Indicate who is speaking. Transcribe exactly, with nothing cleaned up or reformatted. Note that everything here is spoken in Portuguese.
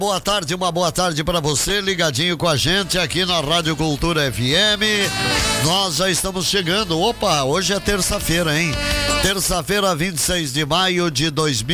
Speaker 1: Boa tarde, uma boa tarde para você, ligadinho com a gente aqui na Rádio Cultura F M. Nós já estamos chegando. Opa, hoje é terça-feira, hein? Terça-feira, vinte e seis de maio de dois mil